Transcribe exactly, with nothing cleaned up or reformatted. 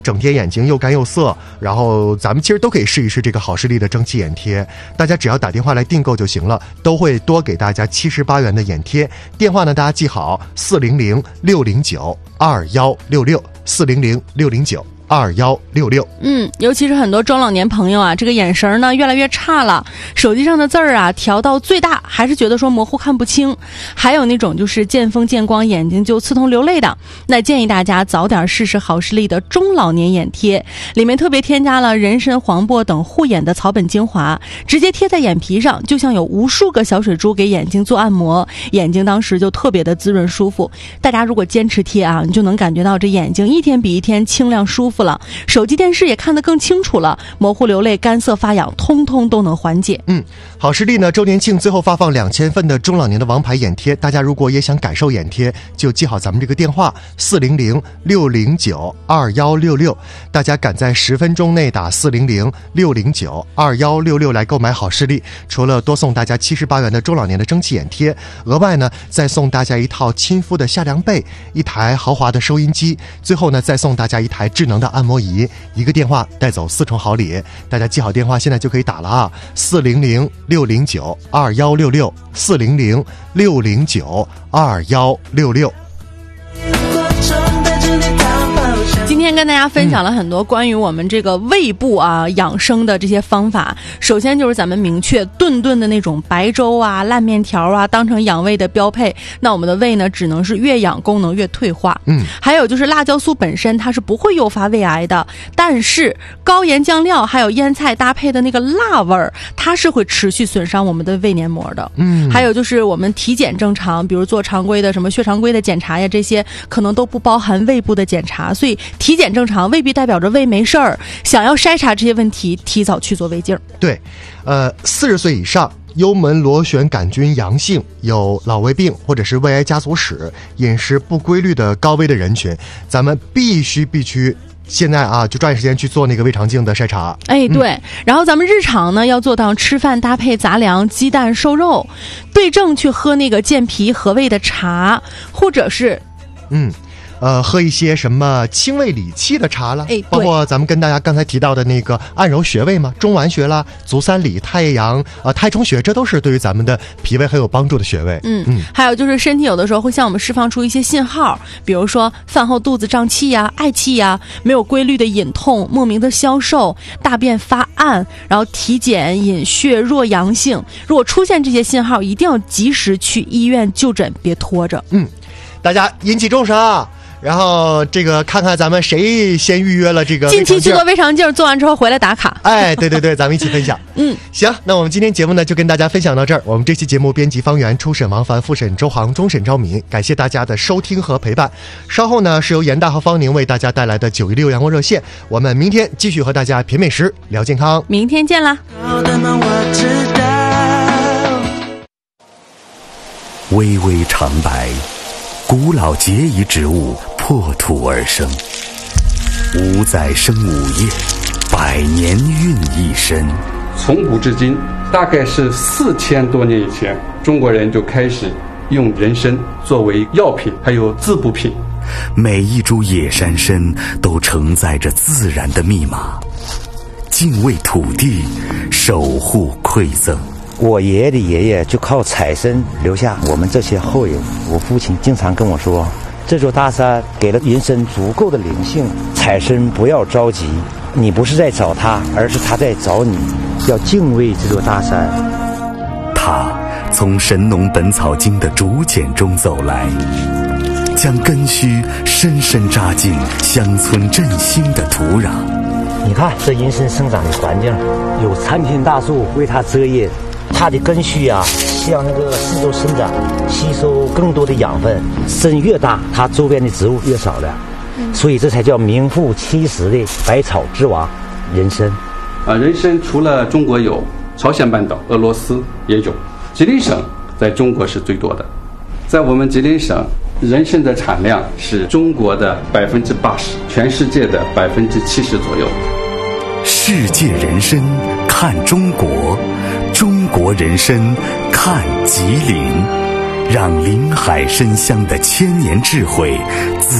整天眼睛又干又涩，然后咱们其实都可以试一试这个好视力的蒸汽眼贴，大家只要打电话来订购就行了，都会多给大家七十八元的眼贴。电话呢大家记好，四零零六零九二幺六六，四零零六零九二幺六六。 嗯，尤其是很多中老年朋友啊，这个眼神呢越来越差了，手机上的字儿啊调到最大，还是觉得说模糊看不清。还有那种就是见风见光眼睛就刺痛流泪的，那建议大家早点试试好视力的中老年眼贴，里面特别添加了人参、黄柏等护眼的草本精华，直接贴在眼皮上，就像有无数个小水珠给眼睛做按摩，眼睛当时就特别的滋润舒服。大家如果坚持贴啊，你就能感觉到这眼睛一天比一天清亮舒服了，手机电视也看得更清楚了，模糊流泪、干涩发痒通通都能缓解。 嗯，好视力呢周年庆最后发放两千份的中老年的王牌眼贴，大家如果也想感受眼贴，就记好咱们这个电话四零零六零九二幺六六，大家赶在十分钟内打四零零六零九二幺六六来购买好视力，除了多送大家七十八元的中老年的蒸汽眼贴，额外呢再送大家一套亲肤的夏凉被，一台豪华的收音机，最后呢再送大家一台智能的按摩仪，一个电话带走四重好礼。大家记好电话现在就可以打了啊，四零零六零九二幺六六，四零零六零九二幺六六。 今天跟大家分享了很多关于我们这个胃部啊养生的这些方法。首先就是咱们明确顿顿的那种白粥啊、烂面条啊当成养胃的标配，那我们的胃呢只能是越养功能越退化。 嗯， 还有就是辣椒素本身它是不会诱发胃癌的，但是高盐酱料还有腌菜搭配的那个辣味儿，它是会持续损伤我们的胃黏膜的。 嗯， 还有就是我们体检正常，比如做常规的什么血常规的检查呀，这些可能都不包含胃部的检查，所以体检正常未必代表着胃没事儿，想要筛查这些问题，提早去做胃镜。 对，呃，四十岁以上幽门螺旋杆菌阳性、有老胃病或者是胃癌家族史、饮食不规律的高危的人群，咱们必须必须现在啊就抓紧时间去做那个胃肠镜的筛查。 哎，对、嗯、然后咱们日常呢要做到吃饭搭配杂粮、鸡蛋、瘦肉，对症去喝那个健脾和胃的茶，或者是嗯呃，喝一些什么清胃理气的茶了， 哎， 包括咱们跟大家刚才提到的那个按揉穴位嘛，中脘穴啦、足三里、太阳、呃太冲穴，这都是对于咱们的脾胃很有帮助的穴位。 嗯嗯，还有就是身体有的时候会向我们释放出一些信号，比如说饭后肚子胀气呀、嗳气呀、没有规律的隐痛、莫名的消瘦、大便发暗，然后体检隐血弱阳性，如果出现这些信号，一定要及时去医院就诊，别拖着。 嗯，大家引起重视啊！然后这个看看咱们谁先预约了这个近期去做胃肠镜，做完之后回来打卡。 哎，对对对，咱们一起分享。 嗯， 行，那我们今天节目呢就跟大家分享到这儿。我们这期节目编辑方圆，初审王凡，复审周航，终审昭民，感谢大家的收听和陪伴。稍后呢是由严大和方宁为大家带来的九一六阳光热线，我们明天继续和大家品美食聊健康， 明天见啦。 巍巍长白，古老节仪植物破土而生，五载生五叶，百年孕一身。 从古至今，大概是四千多年以前，中国人就开始用人参作为药品，还有滋补品。 每一株野山参都承载着自然的密码，敬畏土地，守护馈赠。 我爷爷的爷爷就靠采参留下我们这些后人。我父亲经常跟我说，这座大山给了人参足够的灵性，采参不要着急，你不是在找它，而是它在找你，要敬畏这座大山。 他从《神农本草经》的竹简中走来，将根须深深扎进乡村振兴的土壤。 你看这人参生长的环境，有参天大树为它遮阴，它的根须啊向那个四周伸展，吸收更多的养分。参越大，它周边的植物越少了，所以这才叫名副其实的百草之王人参。 啊，人参除了中国有，朝鲜半岛、俄罗斯也有，吉林省在中国是最多的。在我们吉林省，人参的产量是中国的百分之八十，全世界的百分之七十左右。 世界人参看中国，中国人参看吉林，让林海参香的千年智慧自